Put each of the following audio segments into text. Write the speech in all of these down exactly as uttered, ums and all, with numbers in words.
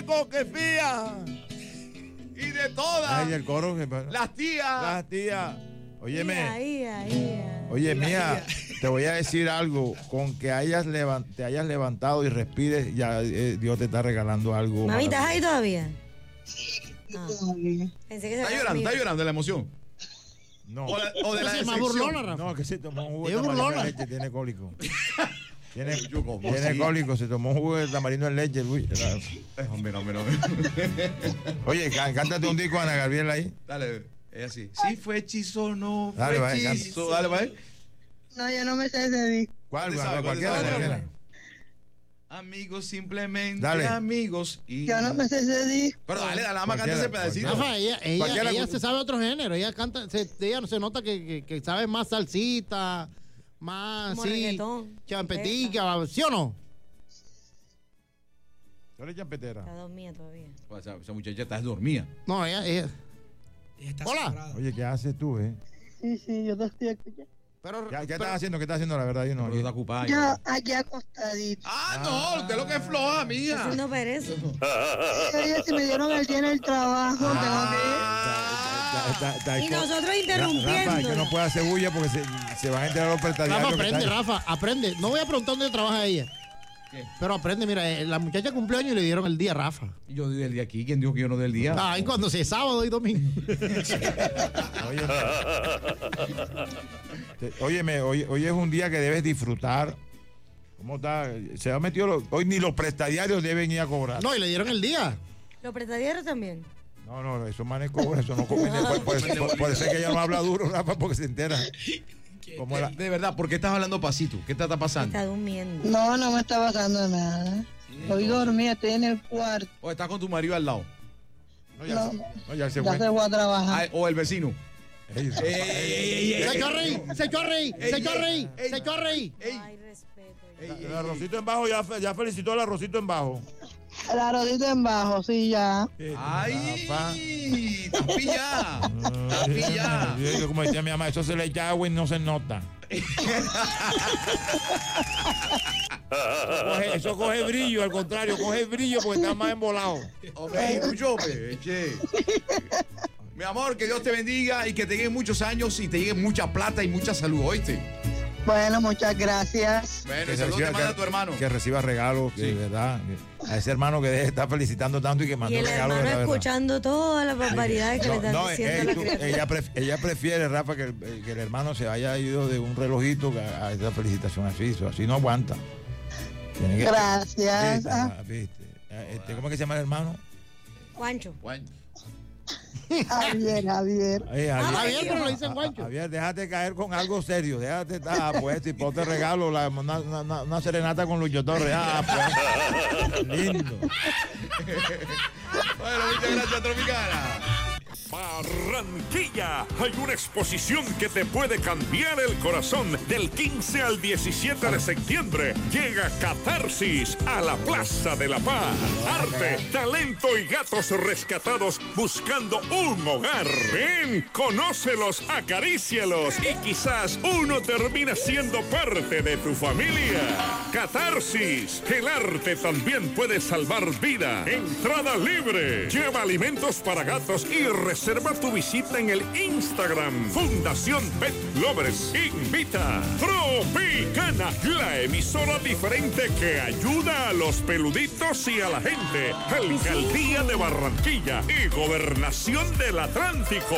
coque fía. Y de todas. Ay, el coro. Las tías. Las tías. Óyeme. Ahí, ahí, ahí. Oye, mía, te voy a decir algo. Con que hayas levant, te hayas levantado y respires, ya eh, Dios te está regalando algo. Mami, ¿estás ahí todavía? Ah. Pensé que se Está había llorando, dormido. está llorando de la emoción. No. O, la, o de la Sí, más decepción. burlona, Rafa. No, que se tomó un jugo de Es tamarindo burlona. en leche, tiene cólico. Tiene, ¿Cómo tiene así? cólico, se tomó un jugo de tamarindo en leche, Luis. Eh, Hombre, no, hombre, no. Oye, cá- cántate un disco, Ana Gabriela, ahí. Dale, es así. Sí fue hechizo, no fue Dale, va, hechizo. Dale, va. No, yo no me sé ese disco. ¿Cuál? ¿Cuál cuál, sabe, cualquiera, cuál sabe? cualquiera. Amigos, simplemente Dale. amigos. Y... Yo no me sé ese disco. Pero dale, dale, más canta Cualquiera, ese pedacito. Rafa, ella, ella, Cualquiera- ella se sabe otro género. Ella canta, se, ella se nota que, que, que sabe más salsita, más Como sí, reggaetón. champetica, ¿sí o no? Tú eres champetera. Está dormida todavía. O sea, esa muchacha está dormida. No, ella, ella. Ella está Hola. asombrada. Oye, ¿qué haces tú, eh? Sí, sí, yo te estoy escuchando. Pero, ¿Qué, qué pero- estás haciendo? ¿Qué estás haciendo, la verdad? Yo no. Pero está ocupada. Yo ya. aquí acostadito. Ah, no, usted lo que es floja, Está mía. haciendo pereza. Oye, si me dieron el día en el trabajo, Ah. Está- está- Y está- nosotros Ra- interrumpiendo. Rafa, que no puede hacer bulla porque se, se van a enterar los prestadiarios. Rafa, que aprende, están- Rafa, aprende. No voy a preguntar dónde trabaja ella. ¿Qué? Pero aprende, mira, eh, la muchacha cumplió años y le dieron el día a Rafa. Yo doy el día aquí. ¿Quién dijo que yo no doy el día? Ay, cuando sea sábado y domingo. Oye, te- óyeme, hoy, hoy es un día que debes disfrutar. ¿Cómo está? Se ha metido. los- hoy ni los prestadiarios deben ir a cobrar. No, y le dieron el día. Los prestadieros también. No, no, esos manes cobran, eso no comen. Por, por, eso- por- por eso es que ella no habla duro, Rafa, porque se entera. Como la- De verdad, ¿por qué estás hablando pasito? ¿Qué te está pasando? Está durmiendo. No, no me está pasando nada. Estoy dormida, estoy en el cuarto. O estás con tu marido al lado. no, ya, No, no, ya se ya fue. se fue a trabajar. Ah, o el vecino. Ey, Ey, ey, ey, ey, Se ey. echó a reír, se echó a reír, se echó a reír, ey. se echó a reír. Ey, Ay, respeto. ey, ey, el arrocito en bajo, ya, fe- ya felicitó al arrocito en bajo. El arrocito en bajo, sí, ya. ¡Ay! Rafa. ¡Estás pillada! ¡Estás pillada! Yo, como decía mi mamá, eso se le echa agua y no se nota. Eso coge, eso coge brillo, al contrario, coge brillo porque está más embolado. Hombre, mucho, pe, che. Mi amor, que Dios te bendiga y que te lleguen muchos años y te llegue mucha plata y mucha salud, ¿oíste? Bueno, muchas gracias. Bueno, Que y saludos te reciba- manda que- tu hermano. Que reciba regalos, que Sí. de verdad. que- a ese hermano que deje de estar felicitando tanto y que Y mande el regalos. de hermano la verdad. escuchando todas las barbaridades que No, le están no, diciendo eh, a la tú- criatura. ella, pref- ella prefiere, Rafa, que el, que el hermano se haya ido de un relojito que a, a esa felicitación así. eso Así no aguanta. Tiene que- Gracias. Sí, ah, viste. Eh, este, ¿Cómo es que se llama el hermano? Juancho. Bueno, Javier, Javier. Ay, Ah, Javier, pero le Ah, dicen ah, Guancho. Javier, déjate caer con algo serio. Déjate estar puesto y ponte regalo la- una, una- una serenata con Lucho Torres. Ah, pues. Lindo. bueno, muchas gracias, Tropicana. Barranquilla, hay una exposición que te puede cambiar el corazón. Del quince al diecisiete de septiembre llega Catarsis a la Plaza de la Paz. Arte, talento y gatos rescatados buscando un hogar. Ven, conócelos, acarícialos y quizás uno termina siendo parte de tu familia. Catarsis, el arte también puede salvar vida. Entrada libre. Lleva alimentos para gatos y reserva tu visita en el Instagram. Fundación Pet Lovers invita. Tropicana, la emisora diferente que ayuda a los peluditos y a la gente. Alcaldía de Barranquilla y Gobernación del Atlántico.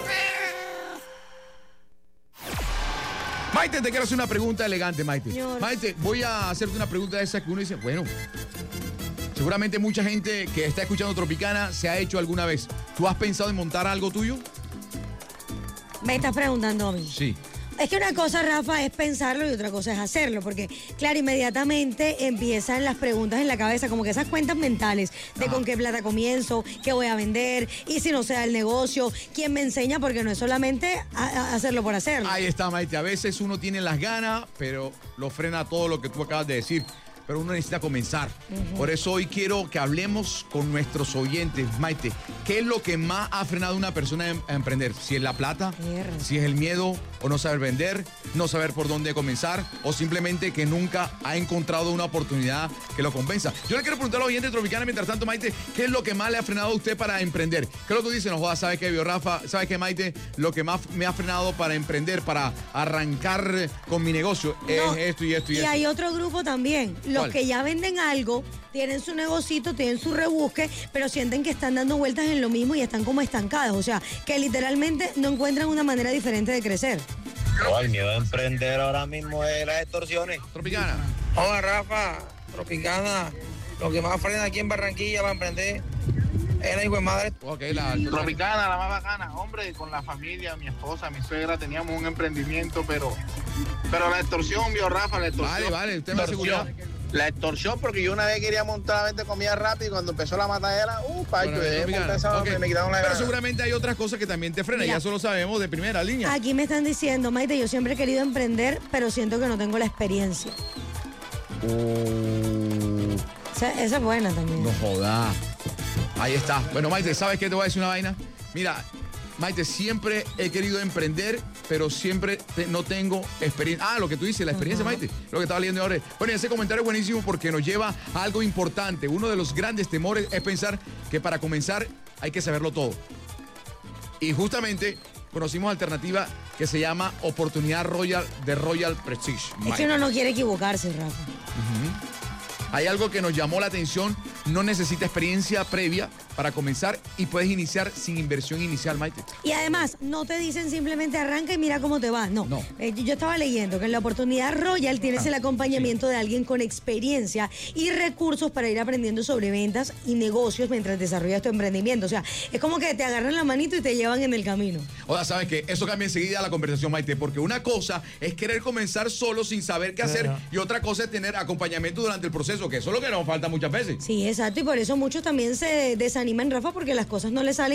Maite, te quiero hacer una pregunta elegante, Maite. Señor. Maite, voy a hacerte una pregunta de esa que uno dice, bueno, seguramente mucha gente que está escuchando Tropicana se ha hecho alguna vez. ¿Tú has pensado en montar algo tuyo? Me estás preguntando a mí. Sí. Es que una cosa, Rafa, es pensarlo y otra cosa es hacerlo, porque, claro, inmediatamente empiezan las preguntas en la cabeza, como que esas cuentas mentales de Ajá. con qué plata comienzo, qué voy a vender, y si no sea el negocio, quién me enseña, porque no es solamente a- a hacerlo por hacerlo. Ahí está, Maite. A veces uno tiene las ganas, pero lo frena todo lo que tú acabas de decir. Pero uno necesita comenzar. Por eso hoy quiero que hablemos con nuestros oyentes. Maite, ¿qué es lo que más ha frenado a una persona a em- a emprender? Si es la plata, Mierda. si es el miedo, o no saber vender, no saber por dónde comenzar, o simplemente que nunca ha encontrado una oportunidad que lo convenza. Yo le quiero preguntar a los oyentes tropicales, mientras tanto, Maite, ¿qué es lo que más le ha frenado a usted para emprender? ¿Qué es lo que dice? No jodas, ¿sabes qué, Bio Rafa? ¿Sabes qué, Maite? Lo que más me ha frenado para emprender, para arrancar con mi negocio es No, esto y esto y, y esto. hay otro grupo también, los ¿Cuál? que ya venden algo, tienen su negocito, tienen su rebusque, pero sienten que están dando vueltas en lo mismo y están como estancados. O sea, que literalmente no encuentran una manera diferente de crecer. Oh, el miedo a emprender ahora mismo es las extorsiones. Tropicana. Hola, Rafa, Tropicana. Lo que más frena aquí en Barranquilla para emprender es la hijo de madre. Ok, la... Tropicana, la más bacana. Hombre, con la familia, mi esposa, mi suegra, teníamos un emprendimiento, pero pero la extorsión, vio Rafa, la extorsión. Vale, vale, usted me aseguró. La extorsión, porque yo una vez quería montar la venta de comida rápida y cuando empezó la matadera, uh, pacho, Bueno, dejé Tropicana, montar esa, ok. me, me quitaron la Pero gana. seguramente hay otras cosas que también te frenan, Mira. ya eso lo sabemos de primera línea. Aquí me están diciendo, Maite, yo siempre he querido emprender, pero siento que no tengo la experiencia. O sea, esa es buena también. No joda. Ahí está. Bueno, Maite, ¿sabes qué? Te voy a decir una vaina. Mira, Maite, siempre he querido emprender, pero siempre te- no tengo experiencia. Ah, lo que tú dices, la experiencia, Ajá. Maite. Lo que estaba leyendo ahora. Bueno, ese comentario es buenísimo porque nos lleva a algo importante. Uno de los grandes temores es pensar que para comenzar hay que saberlo todo. Y justamente conocimos alternativa que se llama Oportunidad Royal de Royal Prestige. Es Maite. que uno no quiere equivocarse, Rafa. Hay algo que nos llamó la atención, no necesita experiencia previa para comenzar y puedes iniciar sin inversión inicial, Maite. Y además, no te dicen simplemente arranca y mira cómo te va. No. No. Eh, yo estaba leyendo que en la oportunidad Royal tienes Ah, el acompañamiento de alguien con experiencia y recursos para ir aprendiendo sobre ventas y negocios mientras desarrollas tu emprendimiento. O sea, es como que te agarran la manito y te llevan en el camino. Ahora, ¿sabes qué? Eso cambia enseguida la conversación, Maite, porque una cosa es querer comenzar solo sin saber qué hacer y otra cosa es tener acompañamiento durante el proceso, que eso es lo que nos falta muchas veces. Sí, exacto. Y por eso muchos también se desaniman, Rafa, porque las cosas no les salen